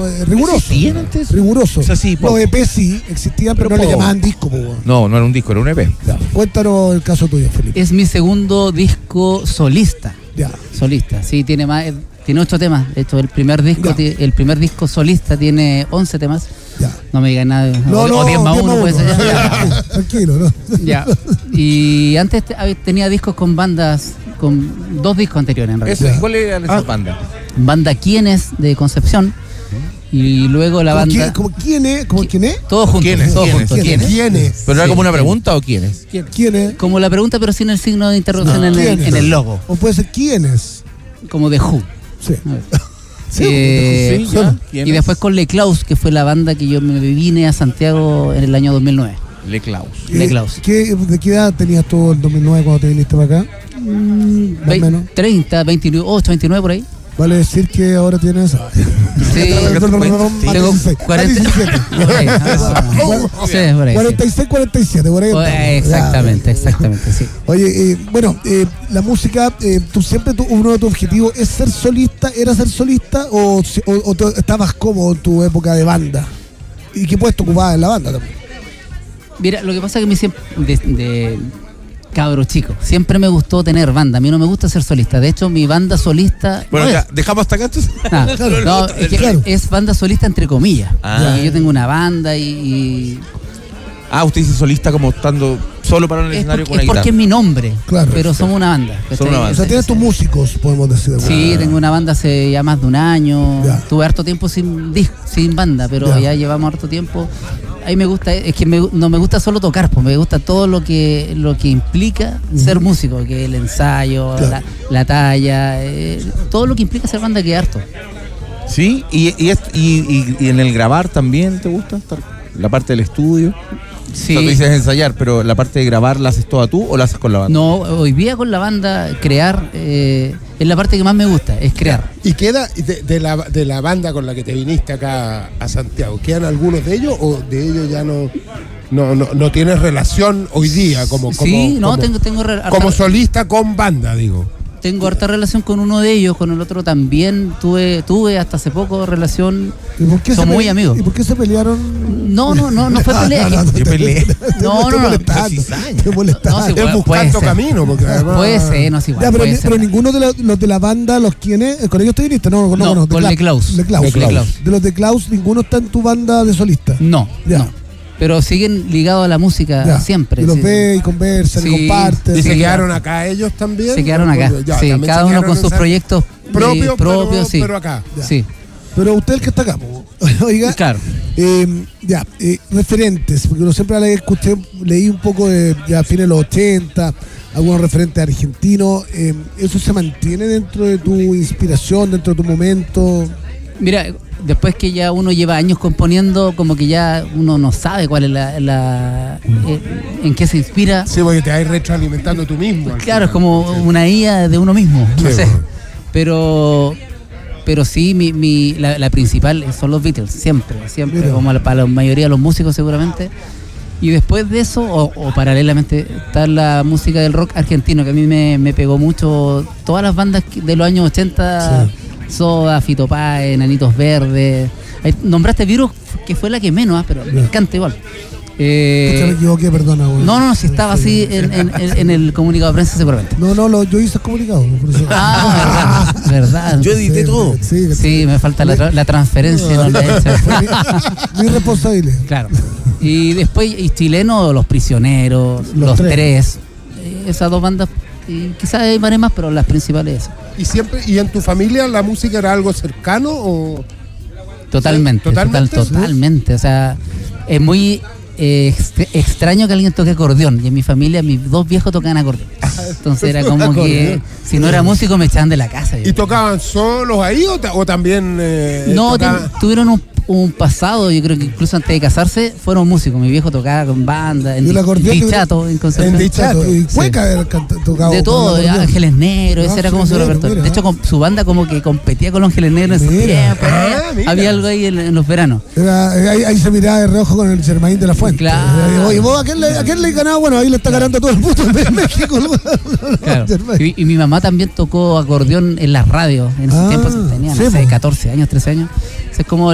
riguroso. ¿Existían antes? Riguroso. O sea, sí, los EP sí existían, pero no le llamaban disco. No era un disco, era un EP. Ya. Cuéntanos el caso tuyo, Felipe. Es mi segundo disco solista. Ya. Solista, sí, tiene 8 temas. De hecho, el primer disco solista tiene 11 temas. Ya. No me digan nada. O 10 más 1 puede ser. Ya. Tranquilo, ¿no? Ya. Y antes tenía discos con bandas, con 2 discos anteriores en realidad. ¿Cuál era esa banda? Banda Quiénes de Concepción. Y luego la banda. ¿Quién es? Todos juntos. ¿Quiénes? ¿Pero era como una pregunta o quiénes? ¿Quién es? Como la pregunta, pero sin el signo de interrogación en el logo. O puede ser ¿quiénes? Como de Who. Sí. Y después con Le Klaus, que fue la banda que yo me vine a Santiago en el año 2009. Le Klaus. ¿De qué edad tenías tú en 2009 cuando te viniste para acá? Más o menos. 30, 28, 29 por ahí. Vale decir que ahora tienes... Sí, tengo 47. Sí, por ahí. 46, 47, por ahí. Exactamente, sí. Oye, la música, uno de tus objetivos es ser solista, ¿era ser solista o estabas cómodo en tu época de banda? ¿Y qué puesto ocupabas en la banda también? Mira, lo que pasa es que a mí siempre, de cabro chico, siempre me gustó tener banda. A mí no me gusta ser solista. De hecho, mi banda solista... Bueno, ya, dejamos hasta acá. Es banda solista entre comillas. Yo tengo una banda y... Usted dice solista como estando solo para un escenario con una guitarra. Es porque es mi nombre, claro, pero somos una banda. O sea, tienes tus músicos, podemos decir. Sí, tengo una banda hace ya más de un año. Ya. Tuve harto tiempo sin banda, pero ya llevamos harto tiempo. A mí me gusta, es que no me gusta solo tocar, pues me gusta todo lo que implica ser músico, que el ensayo, claro, la talla, todo lo que implica ser banda, que es harto. Sí, y en el grabar también te gusta estar, la parte del estudio. Sí. O sea, tú dices ensayar, pero la parte de grabar, ¿la haces toda tú o la haces con la banda? No, hoy día con la banda crear es la parte que más me gusta, es crear. ¿Y queda de la banda con la que te viniste acá a Santiago? ¿Quedan algunos de ellos o de ellos ya no tienes relación hoy día como solista con banda, digo? Tengo harta relación con uno de ellos, con el otro también tuve hasta hace poco relación. Son muy amigos. ¿Y por qué se pelearon? No fue pelea. Yo peleé. No. Te molestaste. Es buscando camino. Porque además... Puede ser, no es igual. Pero ninguno de los de la banda, los quienes, con ellos te viniste, no, con Le Klaus. De los de Klaus, ninguno está en tu banda de solista. No. Pero siguen ligados a la música siempre. Y los ve y conversan y comparten. ¿Y se quedaron acá ellos también? Se quedaron acá. Sí, cada uno con sus proyectos propios, sí. Pero acá. Sí. Pero usted el que está acá, oiga. Claro. Referentes, porque uno siempre leí un poco de fines de los 80, algunos referentes argentinos. ¿Eso se mantiene dentro de tu inspiración, dentro de tu momento? Mira, después que ya uno lleva años componiendo, como que ya uno no sabe cuál es en qué se inspira. Sí, porque te vas retroalimentando tú mismo. Claro, es como una IA de uno mismo, no sé. Pero sí, la principal son los Beatles, siempre, Mira, como para la mayoría de los músicos seguramente. Y después de eso, o paralelamente, está la música del rock argentino, que a mí me pegó mucho. Todas las bandas de los años 80... Sí. Soda, Fito Páez, Enanitos Verdes. Nombraste Virus, que fue la que menos, pero me encanta igual. Me equivoqué, perdona. Güey. No, si estaba así en el comunicado de prensa seguramente. No, yo hice el comunicado. Por eso. Verdad. Yo edité todo. Sí, me falta la transferencia. No la he hecho. Mi responsabilidad. Claro. Y después, chileno, Los Prisioneros, Los Tres. Esas dos bandas. Y quizás hay varias más, pero las principales. ¿Y en tu familia la música era algo cercano o...? Totalmente. O sea, es muy extraño que alguien toque acordeón. Y en mi familia, mis dos viejos tocaban acordeón. Entonces era como que si no era músico me echaban de la casa. ¿Y tocaban solos ahí o también...? No, tuvieron un pasado, yo creo que incluso antes de casarse fueron músicos. Mi viejo tocaba con banda, en Dichato, en Concepción. En Dichato, y Cueca tocaba. De todo, Ángeles Negros, ese era como su repertorio. De hecho, su banda como que competía con los Ángeles Negros en su tiempo. Había algo ahí en los veranos. Ahí se miraba de reojo con el Germain de la Fuente. Claro. Oye, vos, ¿a quién le ganaba? Bueno, ahí le está ganando a todo el mundo en México. Claro. Y mi mamá también tocó acordeón en las radios en ese tiempo. Tenía, no sé, 14 años, 13 años. Es como